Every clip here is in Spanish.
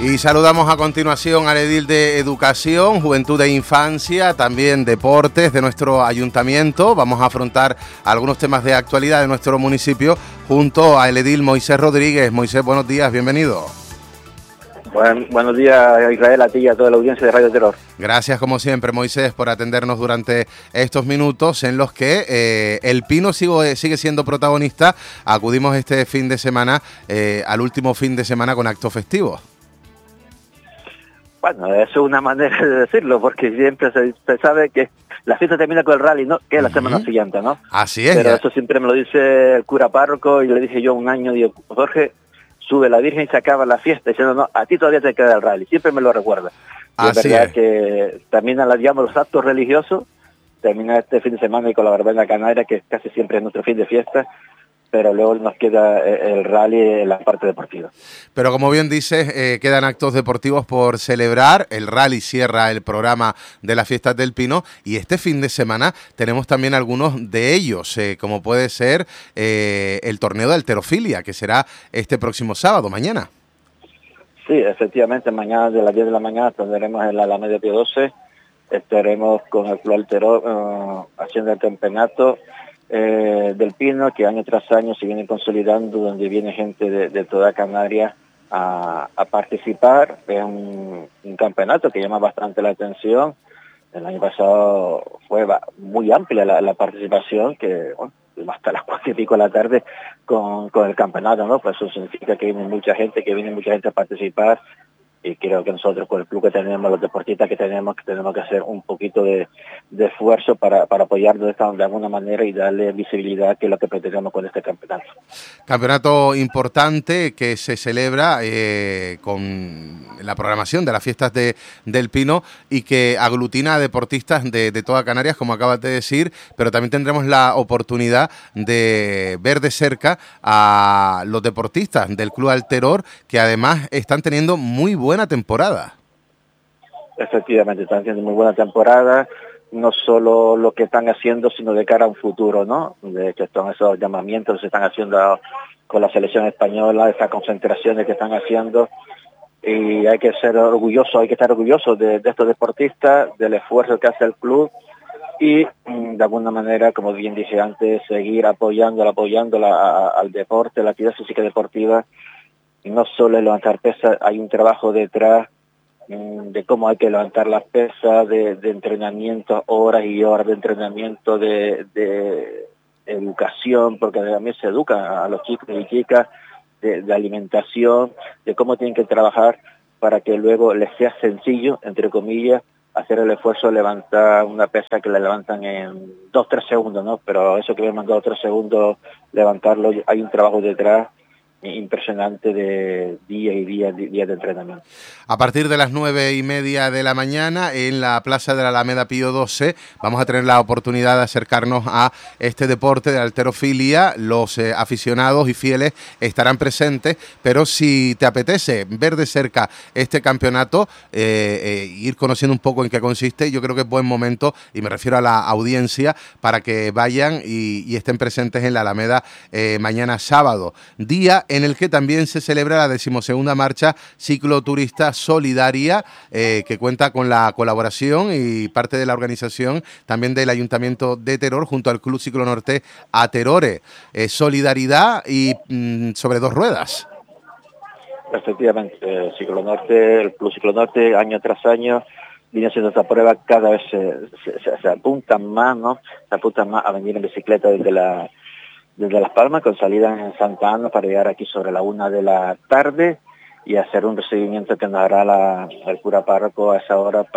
Y saludamos a continuación al edil de Educación, Juventud e Infancia, también Deportes de nuestro ayuntamiento. Vamos a afrontar algunos temas de actualidad de nuestro municipio junto al edil Moisés Rodríguez. Moisés, buenos días, bienvenido. Buenos días, Israel, a ti y a toda la audiencia de Radio Terror. Gracias, como siempre, Moisés, por atendernos durante estos minutos en los que el Pino sigue siendo protagonista. Acudimos este fin de semana, al último fin de semana con actos festivos. Bueno, eso es una manera de decirlo, porque siempre se sabe que la fiesta termina con el rally, ¿no? Que es la semana siguiente, ¿no? Así es. Pero eso siempre me lo dice el cura párroco, y le dije yo un año, digo, Jorge, sube la Virgen y se acaba la fiesta, diciendo, no, a ti todavía te queda el rally. Siempre me lo recuerda. Y es verdad que terminan, digamos, los actos religiosos, termina este fin de semana y con la verbena canaria, que casi siempre es nuestro fin de fiesta, pero luego nos queda el rally en la parte deportiva. Pero como bien dices, quedan actos deportivos por celebrar. El rally cierra el programa de las Fiestas del Pino y este fin de semana tenemos también algunos de ellos, como puede ser el torneo de halterofilia, que será este próximo sábado, mañana. Sí, efectivamente, mañana de las 10 de la mañana tendremos en la Alameda Pío XII, estaremos con el Club Alteró haciendo el campeonato del Pino, que año tras año se viene consolidando, donde viene gente de toda Canarias a participar. Es un campeonato que llama bastante la atención. El año pasado fue muy amplia la participación, que bueno, hasta las 4:00 de la tarde con el campeonato, ¿no? Pues eso significa que viene mucha gente a participar. Y creo que nosotros, con el club que tenemos, los deportistas que tenemos que hacer un poquito de esfuerzo para apoyarnos de alguna manera y darle visibilidad, que es lo que pretendemos con este campeonato. Campeonato importante que se celebra con la programación de las Fiestas del Pino y que aglutina a deportistas de toda Canarias, como acabas de decir, pero también tendremos la oportunidad de ver de cerca a los deportistas del Club Alteror, que además están teniendo muy buena temporada. Efectivamente, están haciendo muy buena temporada, no solo lo que están haciendo, sino de cara a un futuro, ¿no? De hecho, esos llamamientos se están haciendo con la selección española, estas concentraciones que están haciendo, y hay que estar orgullosos de estos deportistas, del esfuerzo que hace el club, y de alguna manera, como bien dije antes, seguir apoyándola al deporte, la actividad física deportiva. Y no solo es levantar pesas, hay un trabajo detrás de cómo hay que levantar las pesas, de entrenamiento, horas y horas de entrenamiento, de educación, porque también se educa a los chicos y chicas de alimentación, de cómo tienen que trabajar para que luego les sea sencillo, entre comillas, hacer el esfuerzo de levantar una pesa que la levantan en 2-3 segundos, ¿no? Pero eso que me han dado 3 segundos, levantarlo, hay un trabajo detrás impresionante de días de entrenamiento. A partir de las 9:30 de la mañana en la Plaza de la Alameda Pío XII vamos a tener la oportunidad de acercarnos a este deporte de halterofilia. Los aficionados y fieles estarán presentes, pero si te apetece ver de cerca este campeonato, ir conociendo un poco en qué consiste, yo creo que es buen momento, y me refiero a la audiencia, para que vayan y estén presentes en la Alameda mañana sábado, día en el que también se celebra la 12ª marcha cicloturista solidaria, que cuenta con la colaboración y parte de la organización también del Ayuntamiento de Teror junto al Club Ciclonorte a Terore. Solidaridad y sobre 2 ruedas. Efectivamente, el Club Ciclonorte año tras año viene haciendo esta prueba, cada vez se apuntan más, ¿no? Se apuntan más a venir en bicicleta desde Las Palmas, con salida en Santa Ana, para llegar aquí sobre la 1:00 de la tarde y hacer un recibimiento que nos hará el cura párroco a esa hora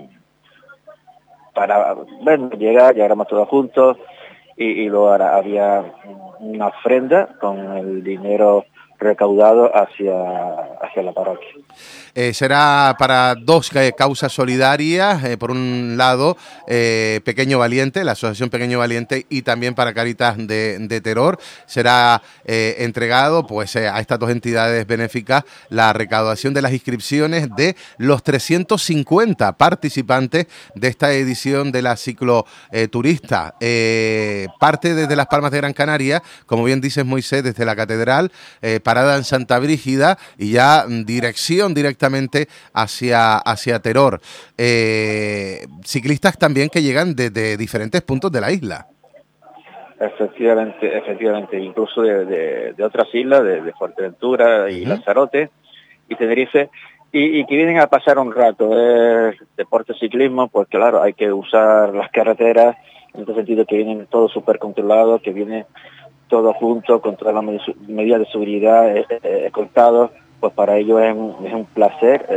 para llegaremos todos juntos y luego había una ofrenda con el dinero recaudado hacia la parroquia. Será para 2 causas solidarias, por un lado Pequeño Valiente, la Asociación Pequeño Valiente, y también para Caritas de Teror. Será entregado pues a estas 2 entidades benéficas la recaudación de las inscripciones de los 350 participantes de esta edición de la cicloturista. Parte desde Las Palmas de Gran Canaria, como bien dices, Moisés, desde la Catedral, parada en Santa Brígida, y ya la dirección directamente hacia Teror. Ciclistas también que llegan desde diferentes puntos de la isla. Efectivamente, incluso de otras islas, de Fuerteventura y Lanzarote y Tenerife, y que vienen a pasar un rato. Deporte ciclismo, pues claro, hay que usar las carreteras, en este sentido que vienen todo súper controlado, que viene todo junto, con todas las medidas de seguridad escoltados, pues para ellos es un placer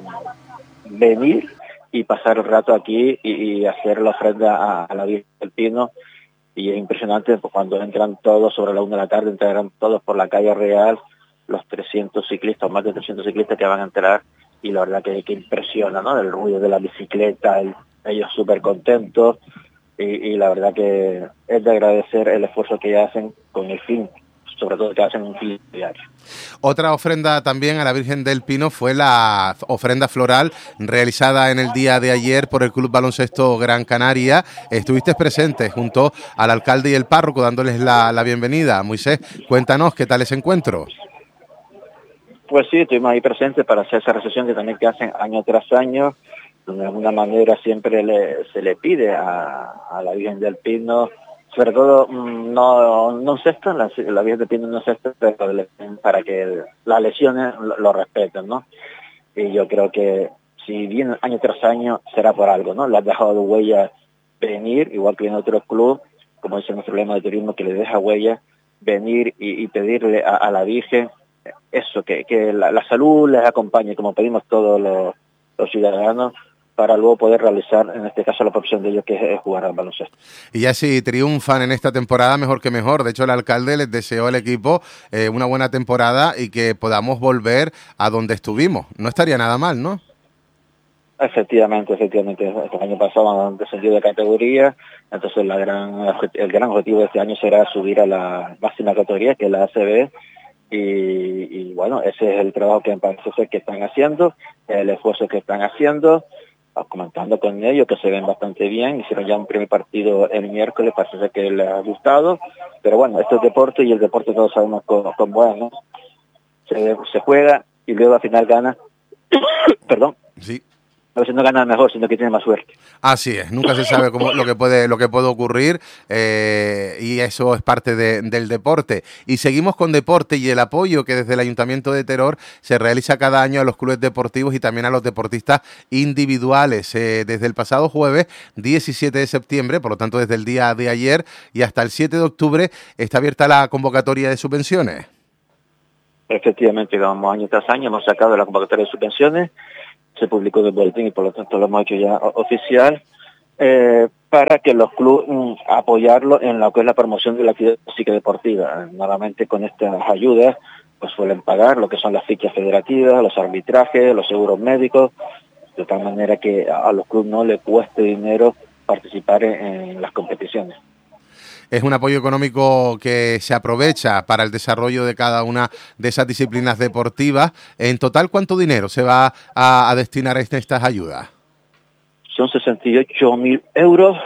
venir y pasar el rato aquí y hacer la ofrenda a la Virgen del Pino. Y es impresionante, pues cuando entran todos sobre la 1 de la tarde, entrarán todos por la calle Real, los 300 ciclistas, más de 300 ciclistas que van a entrar, y la verdad que impresiona, ¿no? El ruido de la bicicleta, ellos súper contentos, y la verdad que es de agradecer el esfuerzo que hacen con el fin, sobre todo que hacen un fin diario. Otra ofrenda también a la Virgen del Pino fue la ofrenda floral realizada en el día de ayer por el Club Baloncesto Gran Canaria. Estuviste presente junto al alcalde y el párroco dándoles la bienvenida. Moisés, cuéntanos qué tal ese encuentro. Pues sí, estuvimos ahí presentes para hacer esa recepción que hacen año tras año, donde de alguna manera siempre se le pide a la Virgen del Pino, sobre todo no cesta, la Virgen del Pino no cesta, para que las lesiones lo respeten, ¿no? Y yo creo que si viene año tras año será por algo, ¿no? Le has dejado huella venir, igual que en otros clubes, como dice nuestro lema de turismo, que le deja huella, venir y pedirle a la Virgen eso, que la salud les acompañe, como pedimos todos los ciudadanos, para luego poder realizar, en este caso, la profesión de ellos, que es jugar al baloncesto. Y ya si triunfan en esta temporada, mejor que mejor. De hecho, el alcalde les deseó al equipo una buena temporada y que podamos volver a donde estuvimos. No estaría nada mal, ¿no? Efectivamente. Este año pasado han descendido de categoría, entonces el gran objetivo de este año será subir a la máxima categoría, que es la ACB, y bueno, ese es el trabajo que parece ser que están haciendo, el esfuerzo que están haciendo, comentando con ellos que se ven bastante bien. Hicieron ya un primer partido el miércoles, parece ser que les ha gustado, pero bueno, esto es deporte, y el deporte todos sabemos cómo es, ¿no? Se juega y luego al final gana. Perdón. Sí. A veces no gana mejor, sino que tiene más suerte. Así es, nunca se sabe lo que puede ocurrir, y eso es parte del deporte. Y seguimos con deporte y el apoyo que desde el Ayuntamiento de Teror se realiza cada año a los clubes deportivos y también a los deportistas individuales. Desde el pasado jueves 17 de septiembre, por lo tanto desde el día de ayer y hasta el 7 de octubre, está abierta la convocatoria de subvenciones. Efectivamente, como año tras año hemos sacado la convocatoria de subvenciones, se publicó en el boletín y por lo tanto lo hemos hecho ya oficial, para que los clubes apoyarlo en lo que es la promoción de la actividad física deportiva. Nuevamente con estas ayudas pues suelen pagar lo que son las fichas federativas, los arbitrajes, los seguros médicos, de tal manera que a los clubes no les cueste dinero participar en las competiciones. Es un apoyo económico que se aprovecha para el desarrollo de cada una de esas disciplinas deportivas. En total, ¿cuánto dinero se va a destinar a estas ayudas? Son 68.000 euros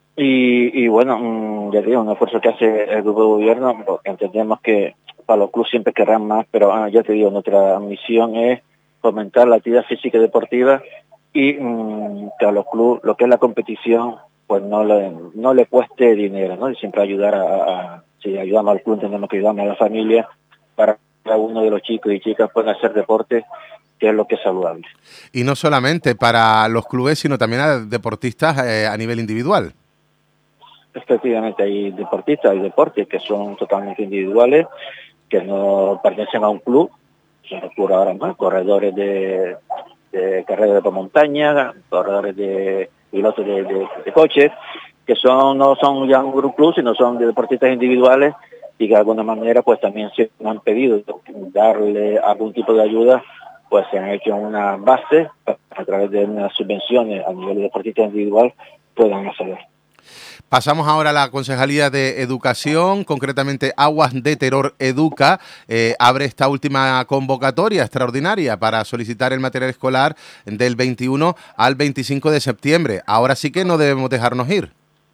y bueno, ya digo, un esfuerzo que hace el grupo de gobierno, porque entendemos que para los clubes siempre querrán más, pero ya te digo, nuestra misión es fomentar la actividad física y deportiva y que a los clubes, lo que es la competición, pues no le cueste dinero, ¿no? Y siempre ayudar si ayudamos al club, entendemos que ayudamos a la familia para que cada uno de los chicos y chicas puedan hacer deporte, que es lo que es saludable. Y no solamente para los clubes, sino también a deportistas a nivel individual. Efectivamente, hay deportistas, hay deportes que son totalmente individuales, que no pertenecen a un club, se me ocurre ahora más, corredores de carreras de montaña, corredores de pilotos de coches, que no son ya un club, sino son de deportistas individuales y que de alguna manera pues también se han pedido darle algún tipo de ayuda, pues se han hecho una base a través de unas subvenciones a nivel de deportista individual puedan acceder. Pasamos ahora a la Concejalía de Educación, concretamente Aguas de Teror Educa, abre esta última convocatoria extraordinaria para solicitar el material escolar del 21 al 25 de septiembre. Ahora sí que no debemos dejarnos ir.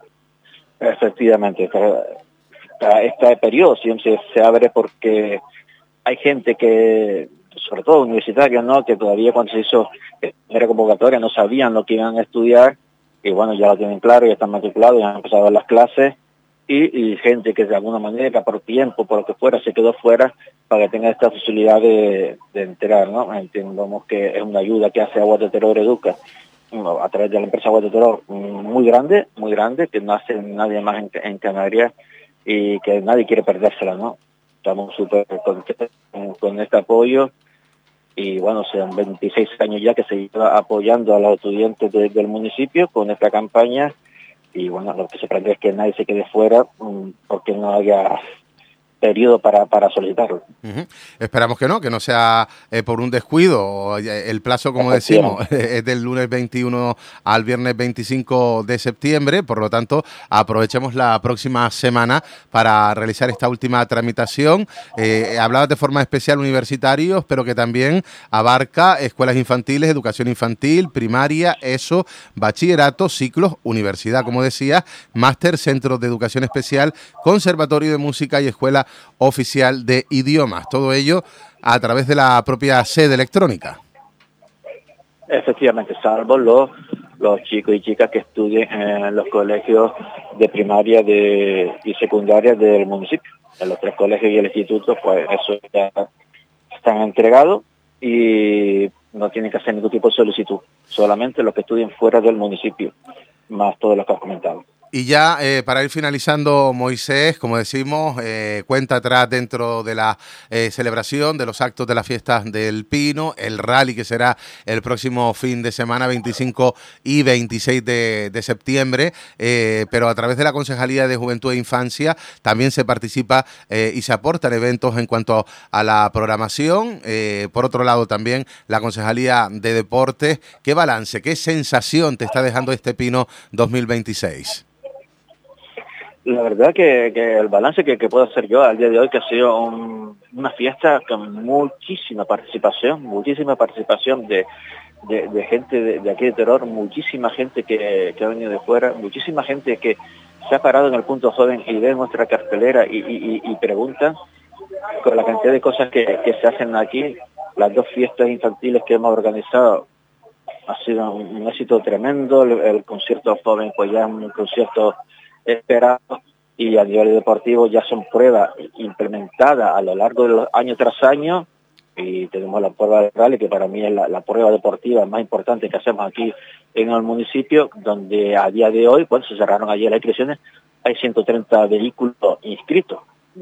Efectivamente, este periodo siempre se abre porque hay gente que sobre todo universitarios, ¿no? Que todavía cuando se hizo la primera convocatoria no sabían lo que iban a estudiar, y bueno, ya lo tienen claro, ya están matriculados, ya han empezado las clases, y gente que de alguna manera, por tiempo, por lo que fuera, se quedó fuera, para que tenga esta posibilidad de enterar, ¿no? Entendemos que es una ayuda que hace Aguas de Terror Educa, a través de la empresa Aguas de Terror, muy grande, que no hace nadie más en Canarias, y que nadie quiere perdérsela, ¿no? Estamos súper contentos con este apoyo, y bueno, son 26 años ya que se lleva apoyando a los estudiantes del municipio con esta campaña, y bueno, lo que se pretende es que nadie se quede fuera porque no haya periodo para solicitarlo. Esperamos que no sea por un descuido. El plazo, como decimos, es del lunes 21 al viernes 25 de septiembre, por lo tanto, aprovechemos la próxima semana para realizar esta última tramitación. Hablabas de forma especial universitarios, pero que también abarca escuelas infantiles, educación infantil, primaria, ESO, bachillerato, ciclos, universidad, como decía, máster, centros de educación especial, conservatorio de música y escuela oficial de idiomas. Todo ello a través de la propia sede electrónica. Efectivamente, salvo los chicos y chicas que estudien en los colegios de primaria y secundaria del municipio. En los 3 colegios y el instituto, pues eso ya están entregados y no tienen que hacer ningún tipo de solicitud. Solamente los que estudien fuera del municipio, más todos los que has comentado. Y ya para ir finalizando, Moisés, como decimos, cuenta atrás dentro de la celebración de los actos de la fiesta del Pino, el rally que será el próximo fin de semana, 25 y 26 de septiembre, pero a través de la Concejalía de Juventud e Infancia también se participa y se aportan eventos en cuanto a la programación. Por otro lado también la Concejalía de Deportes. ¿Qué balance, qué sensación te está dejando este Pino 2026? La verdad que el balance que puedo hacer yo al día de hoy, que ha sido una fiesta con muchísima participación de gente de aquí de Terror, muchísima gente que ha venido de fuera, muchísima gente que se ha parado en el punto joven y ve nuestra cartelera y pregunta con la cantidad de cosas que se hacen aquí. Las 2 fiestas infantiles que hemos organizado ha sido un éxito tremendo. El concierto joven pues ya es un concierto esperado, y a nivel deportivo ya son pruebas implementadas a lo largo de los años tras año, y tenemos la prueba de rally, que para mí es la prueba deportiva más importante que hacemos aquí en el municipio, donde a día de hoy, pues se cerraron ayer las inscripciones, hay 130 vehículos inscritos,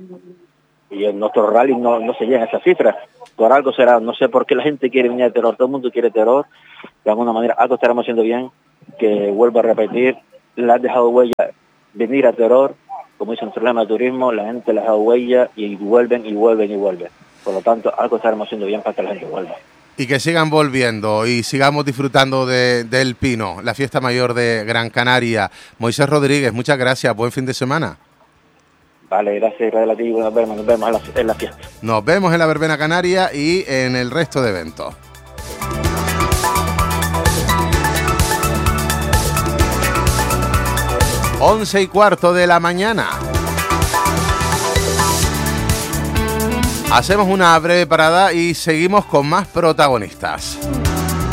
y en nuestro rally no se llega a esa cifra. Por algo será, no sé por qué la gente quiere venir a Terror, todo el mundo quiere Terror, de alguna manera algo estaremos haciendo bien, que vuelvo a repetir, la has dejado huella. Venir a Terror, como dice nuestro lema de turismo, la gente les da huella y vuelven. Por lo tanto, algo estaremos haciendo bien para que la gente vuelva. Y que sigan volviendo y sigamos disfrutando del Pino, la fiesta mayor de Gran Canaria. Moisés Rodríguez, muchas gracias, buen fin de semana. Vale, gracias, relativo, nos vemos en la fiesta. Nos vemos en la verbena canaria y en el resto de eventos. 11:15 de la mañana. Hacemos una breve parada y seguimos con más protagonistas.